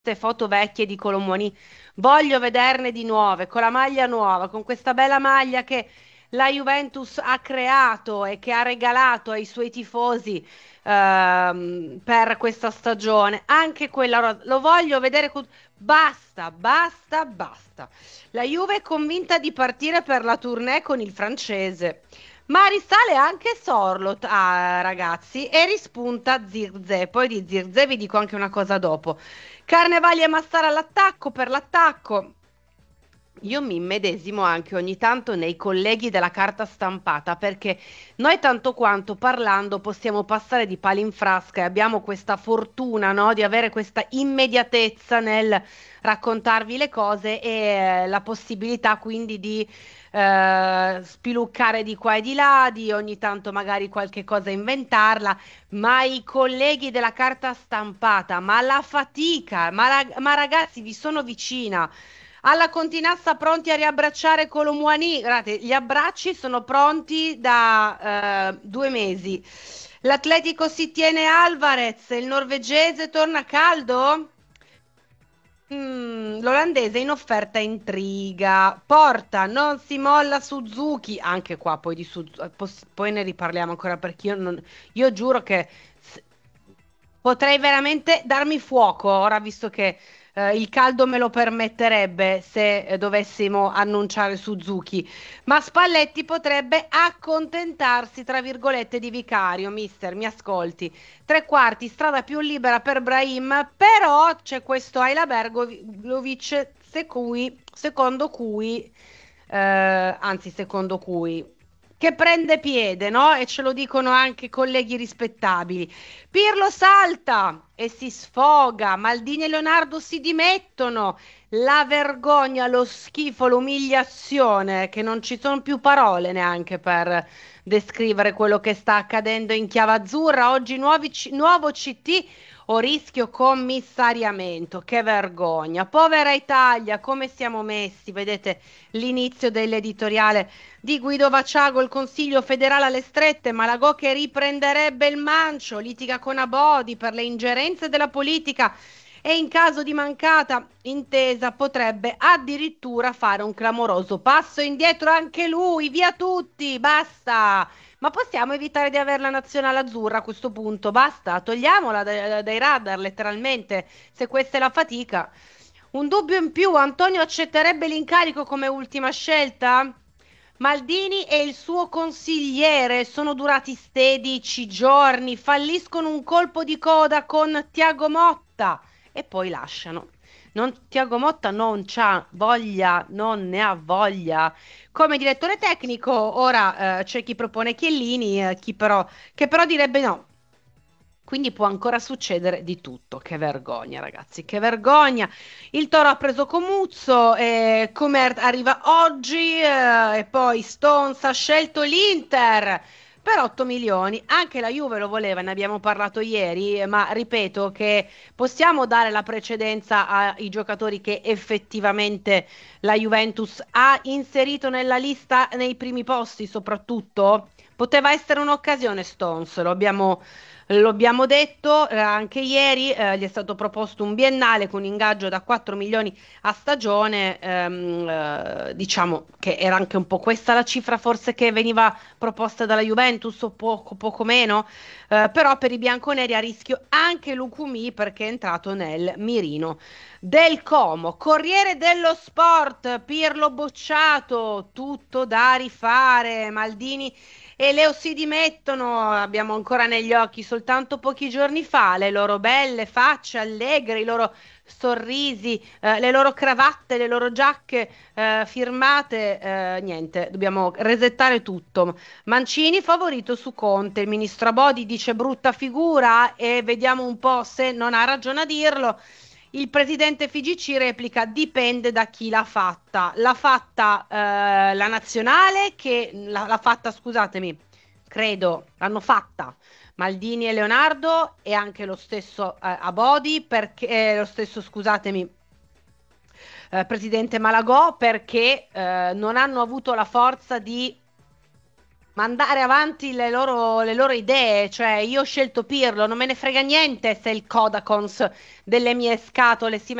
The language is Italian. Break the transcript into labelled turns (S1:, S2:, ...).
S1: queste foto vecchie di Colomoni, voglio vederne di nuove, con la maglia nuova, con questa bella maglia che la Juventus ha creato e che ha regalato ai suoi tifosi per questa stagione. Anche quella lo voglio vedere. Basta, basta, basta. La Juve è convinta di partire per la tournée con il francese. Ma risale anche Sorlot, ragazzi, e rispunta Zirze. Poi di Zirze vi dico anche una cosa dopo. Carnevali e Massara all'attacco per l'attacco. Io mi immedesimo anche ogni tanto nei colleghi della carta stampata perché noi tanto quanto parlando possiamo passare di palo in frasca e abbiamo questa fortuna, no, di avere questa immediatezza nel raccontarvi le cose e la possibilità quindi di spiluccare di qua e di là, di ogni tanto magari qualche cosa inventarla, ma i colleghi della carta stampata, ma la fatica, ma ragazzi, vi sono vicina. Alla Continassa pronti a riabbracciare Colomouani. Guardate, gli abbracci sono pronti da 2 mesi. L'Atletico si tiene Alvarez, il norvegese torna caldo? L'olandese in offerta intriga. Porta, non si molla Suzuki. Anche qua poi di Suzuki. Poi ne riparliamo ancora perché io giuro che s- potrei veramente darmi fuoco ora, visto che il caldo me lo permetterebbe se dovessimo annunciare Suzuki. Ma Spalletti potrebbe accontentarsi, tra virgolette, di vicario. Mister, mi ascolti. Tre quarti, strada più libera per Brahim, però c'è questo Ayla Bergovic, secondo cui, secondo cui, che prende piede, no? E ce lo dicono anche colleghi rispettabili. Pirlo salta e si sfoga, Maldini e Leonardo si dimettono. La vergogna, lo schifo, l'umiliazione, che non ci sono più parole neanche per descrivere quello che sta accadendo in chiave azzurra. Oggi nuovo CT o rischio commissariamento. Che vergogna. Povera Italia, come siamo messi? Vedete l'inizio dell'editoriale di Guido Vaciago, il Consiglio federale alle strette, Malagò che riprenderebbe il mancio, litiga con Abodi per le ingerenze della politica e in caso di mancata intesa potrebbe addirittura fare un clamoroso passo indietro anche lui, via tutti, basta. Ma possiamo evitare di avere la nazionale azzurra a questo punto? Basta, togliamola dai radar letteralmente, se questa è la fatica. Un dubbio in più, Antonio accetterebbe l'incarico come ultima scelta? Maldini e il suo consigliere sono durati 16 giorni, falliscono un colpo di coda con Tiago Motta e poi lasciano. Tiago Motta non c'ha voglia, non ne ha voglia. Come direttore tecnico, ora c'è chi propone Chiellini, che però direbbe no. Quindi può ancora succedere di tutto. Che vergogna, ragazzi, che vergogna. Il Toro ha preso Comuzzo, Comer arriva oggi e poi Stones ha scelto l'Inter per 8 milioni. Anche la Juve lo voleva, ne abbiamo parlato ieri, ma ripeto che possiamo dare la precedenza ai giocatori che effettivamente la Juventus ha inserito nella lista nei primi posti, soprattutto. Poteva essere un'occasione, Stones, lo abbiamo detto anche ieri, gli è stato proposto un biennale con ingaggio da 4 milioni a stagione, diciamo che era anche un po' questa la cifra forse che veniva proposta dalla Juventus o poco meno, però per i bianconeri a rischio anche Lucumi perché è entrato nel mirino del Como. Corriere dello Sport, Pirlo bocciato, tutto da rifare, Maldini e Leo si dimettono, abbiamo ancora negli occhi soltanto pochi giorni fa le loro belle facce allegre, i loro sorrisi, le loro cravatte, le loro giacche firmate. Niente, dobbiamo resettare tutto. Mancini favorito su Conte, il ministro Abodi dice brutta figura e vediamo un po' se non ha ragione a dirlo. Il presidente FIGC replica: dipende da chi l'ha fatta. L'ha fatta la nazionale, l'ha fatta, scusatemi, credo, l'hanno fatta Maldini e Leonardo e anche lo stesso Abodi, perché, lo stesso, scusatemi, presidente Malagò, perché non hanno avuto la forza di mandare avanti le loro idee, cioè io ho scelto Pirlo, non me ne frega niente se il Codacons delle mie scatole si